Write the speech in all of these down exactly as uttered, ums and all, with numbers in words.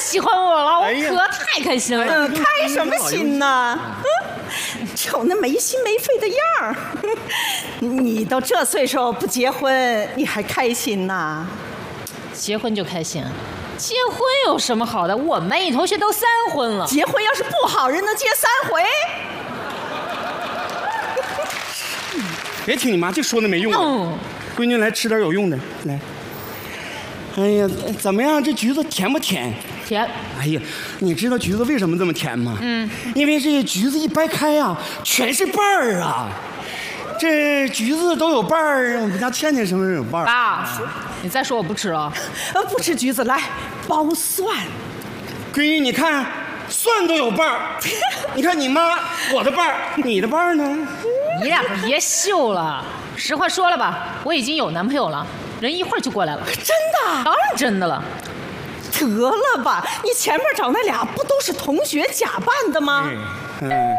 喜欢我了，我可太开心了。 嗯，开什么心呢？瞅那没心没肺的样儿，你都这岁数不结婚，你还开心呐？ 结婚就开心，结婚有什么好的？我们班一同学都三婚了。 结婚要是不好，人能结三回？ 别听你妈这说那没用的。嗯，闺女来吃点有用的，来。哎呀，怎么样？这橘子甜不甜？ 甜。 哎呀，你知道橘子为什么这么甜吗？嗯，因为这橘子一掰开啊，全是瓣儿啊。这橘子都有瓣儿，我们家倩倩什么时候有瓣儿？ 爸，你再说我不吃了。 呃，不吃橘子，来剥蒜。 闺女，你看蒜都有瓣儿，你看你妈我的瓣儿，你的瓣儿呢？ 你俩别秀了，实话说了吧，我已经有男朋友了，人一会儿就过来了。 真的？ 当然真的了。 得了吧，你前面找那俩不都是同学假扮的吗？嗯。嗯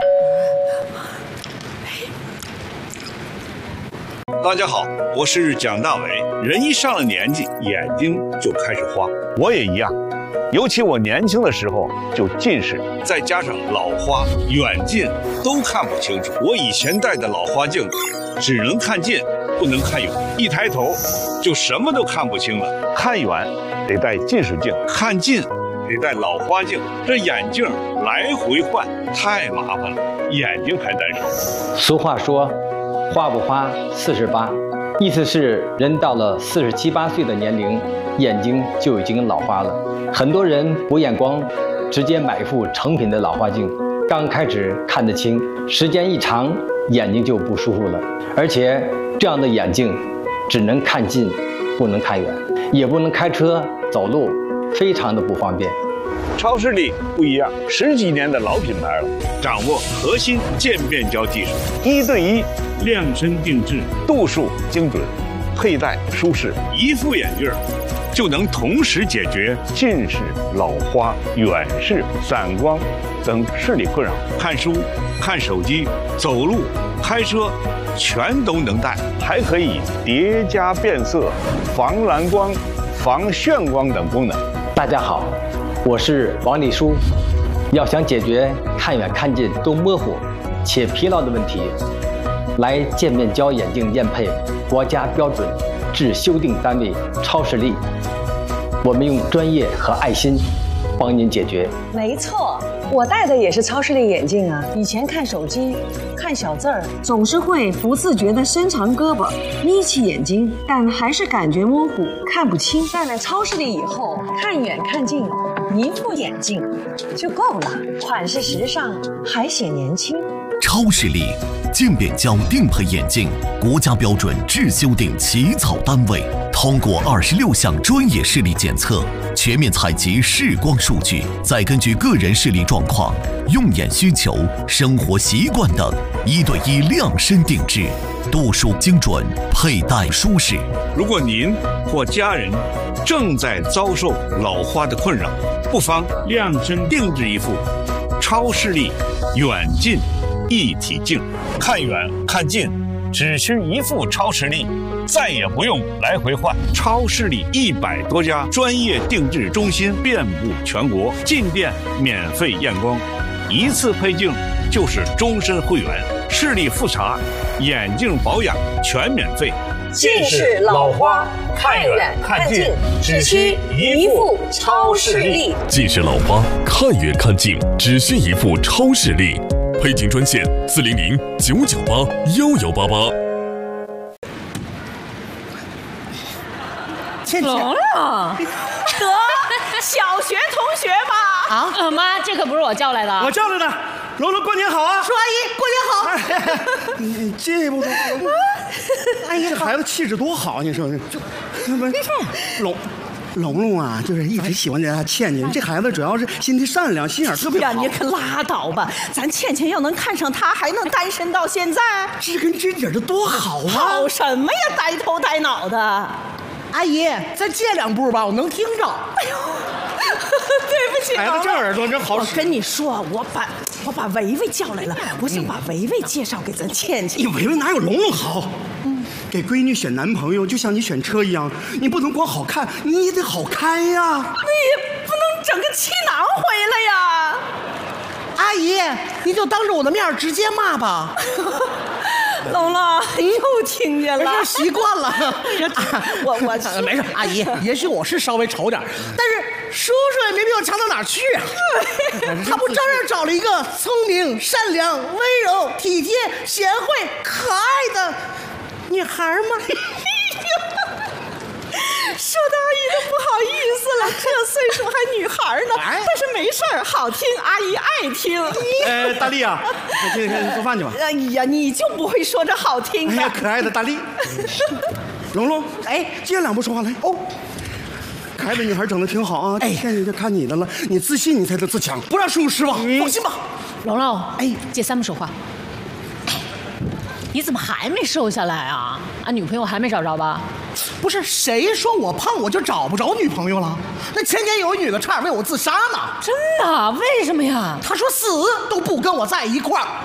大家好，我是蒋大为。人一上了年纪，眼睛就开始花，我也一样。尤其我年轻的时候就近视，再加上老花，远近都看不清楚。我以前戴的老花镜只能看近，不能看远，一抬头就什么都看不清了。看远得戴近视镜，看近得戴老花镜，这眼镜来回换太麻烦了，眼睛还难受。 俗话说，花不花四十八，意思是人到了四十七八岁的年龄，眼睛就已经老花了。很多人补眼光，直接买一副成品的老花镜，刚开始看得清，时间一长，眼睛就不舒服了。而且这样的眼镜只能看近，不能看远，也不能开车走路，非常的不方便。 超视力不一样，十几年的老品牌了，掌握核心渐变焦技术，一对一量身定制，度数精准，佩戴舒适，一副眼镜就能同时解决近视、老花、远视、散光等视力困扰。看书、看手机、走路、开车，全都能戴，还可以叠加变色、防蓝光、防眩光等功能。 大家好，我是王立书。要想解决看远看近都模糊且疲劳的问题，来渐变焦眼镜验配国家标准至修订单位超视力，我们用专业和爱心帮您解决。 没错，我戴的也是超视力眼镜啊。以前看手机看小字儿，总是会不自觉地伸长胳膊眯起眼睛，但还是感觉模糊看不清。戴了超视力以后，看远看近一副眼镜就够了，款式时尚还显年轻。 超视力渐变焦定配眼镜，国家标准至修订起草单位，通过二十六项专业视力检测，全面采集视光数据，再根据个人视力状况、用眼需求、生活习惯等，一对一量身定制，度数精准，佩戴舒适。 如果您或家人正在遭受老花的困扰，不妨量身定制一副超视力远近一体镜，看远看近只需一副超视力，再也不用来回换。超视力一百多家专业定制中心遍布全国，进店免费验光，一次配镜就是终身会员，视力复查、眼镜保养全免费。 近视老花看远看近只需一副超视力， 近视老花看远看近只需一副超视力。配镜专线四零零九九八幺幺八八。 倩倩， 聋了， 得小学同学吧？ 啊，呃、妈，这可不是我叫来的， 我叫来的。蓉蓉，过年好啊！ 叔阿姨，过年好。 哎、你这不都？哎呀，这孩子气质多好，你说这，那不龙。龙龙啊，就是一直喜欢人家倩倩。这孩子主要是心地善良，心眼特别好。 呀，你可拉倒吧！咱倩倩要能看上他，还能单身到现在， 知根知底的多好啊！ 好什么呀，呆头呆脑的。 阿姨，再借两步吧，我能听着。 哎呦，对不起， 孩子这耳朵真好使。 我跟你说，我把我把维维叫来了，我想把维维介绍给咱倩倩。 你维维哪有龙龙好？嗯。给闺女选男朋友，就像你选车一样，你不能光好看，你也得好开呀。 那也不能整个气你就当着我的面直接骂吧。 龙龙又听见了， 没事，习惯了。 我我没事，阿姨，也许我是稍微丑点，但是叔叔也没比我强到哪儿去啊。他不照样找了一个聪明、善良、温柔、体贴、贤惠、可爱的女孩吗？ 说到阿姨都不好意思了，这岁数还女孩呢。 哎但是没事儿，好听，阿姨爱听。 哎，大力啊，这个做饭去吧。 哎呀，你就不会说这好听的？ 哎呀，可爱的大力，龙龙，哎，接两步说话来哦。可爱的女孩整的挺好啊，哎，现在就看你的了，你自信你才得自强， 不让叔叔失望， 嗯放心吧。 龙龙，哎，接三步说话。你怎么还没瘦下来啊？啊，女朋友还没找着吧？ 不是谁说我胖我就找不着女朋友了？那前年有一女的差点为我自杀呢。 真的？为什么呀？ 她说死都不跟我在一块儿。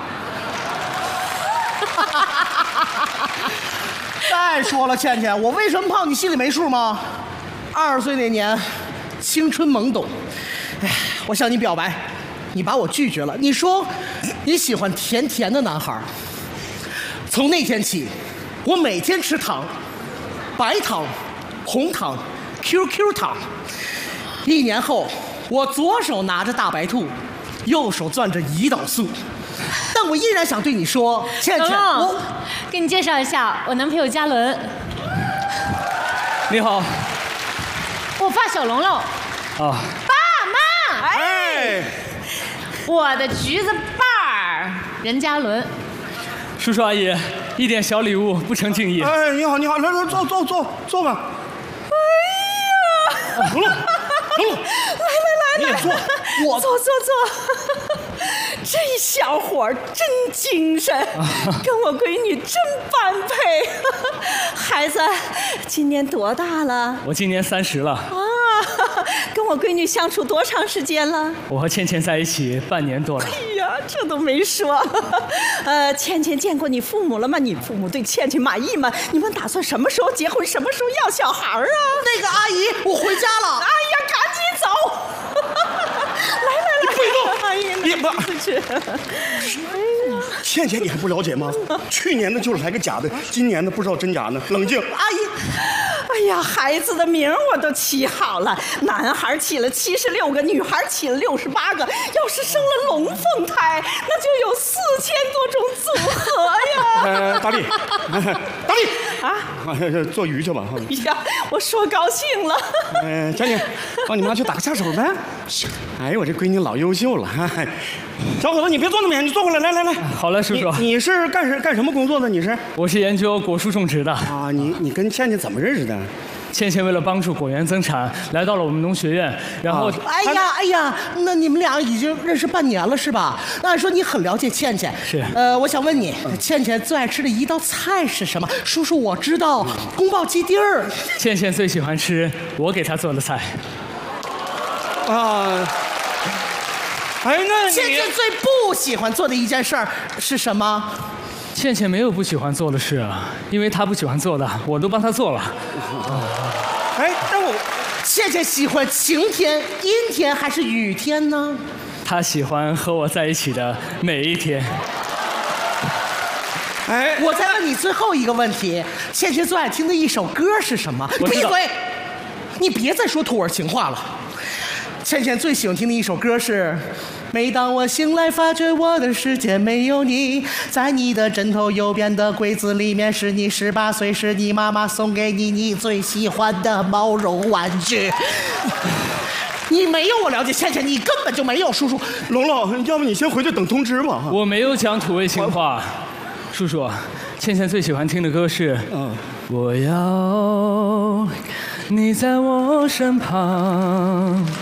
再说了，倩倩，我为什么胖，你心里没数吗？二十岁那年，青春懵懂，哎，我向你表白，你把我拒绝了。你说你喜欢甜甜的男孩。从那天起，我每天吃糖，白糖、红糖、Q Q 糖。一年后，我左手拿着大白兔，右手攥着胰岛素，但我依然想对你说，倩倩，我给你介绍一下，我男朋友嘉伦。 你好。 我发小龙龙。 啊。 爸妈， 哎， 我的橘子瓣儿，任嘉伦。 叔叔阿姨，一点小礼物不成敬意。 哎，你好，你好，来来，坐坐坐坐吧。 哎呀， 龙龙，龙龙， 来来来， 你也坐， 我坐坐坐。这小伙儿真精神，跟我闺女真般配。孩子，今年多大了？ 我今年三十了。 啊，跟我闺女相处多长时间了？ 我和倩倩在一起半年多了。 哎呀，这都没说。呃，倩倩见过你父母了吗？你父母对倩倩满意吗？你们打算什么时候结婚？什么时候要小孩啊？ 那个阿姨，我回家了。 哎呀，赶紧走！来来来， 你别动！ 阿姨， 你不去。 倩倩，你还不了解吗？去年的就来个假的，今年的不知道真假呢。冷静， 阿姨。哎呀，孩子的名我都起好了，男孩起了七十六个，女孩起了六十八个。要是生了龙凤胎，那就有四千多种组合呀！ 呃，大力，大力啊， 做鱼去吧。 哎呀，我说高兴了。 呃，佳妮，帮你妈去打个下手呗。哎呦，我这闺女老优秀了。小伙子，你别坐那么远，你坐过来，来来来。 好嘞，叔叔。 你, 你是干什干什么工作的？你是？ 我是研究果树种植的。 啊，你你跟倩倩怎么认识的？ 倩倩为了帮助果园增产，来到了我们农学院，然后…… 哎呀哎呀，那你们俩已经认识半年了是吧？那按说你很了解倩倩。 是。 呃，我想问你，倩倩最爱吃的一道菜是什么？叔叔我知道，宫保鸡丁儿。 倩倩最喜欢吃我给她做的菜。 啊。哎，那你倩倩最不喜欢做的一件事儿是什么？ 倩倩没有不喜欢做的事啊，因为她不喜欢做的，我都帮她做了。 哎，但我倩倩喜欢晴天、阴天还是雨天呢？ 她喜欢和我在一起的每一天。 哎，我再问你最后一个问题：倩倩最爱听的一首歌是什么？ 我闭嘴！你别再说土味情话了。倩倩最喜欢听的一首歌是每当我醒来发觉我的世界没有你，在你的枕头右边的柜子里面是你十八岁时你妈妈送给你你最喜欢的毛绒玩具。你没有我了解，倩倩你根本就没有。叔叔龙龙，要不你先回去等通知吧。 我没有讲土味情话。叔叔，倩倩最喜欢听的歌是嗯， 我要你在我身旁。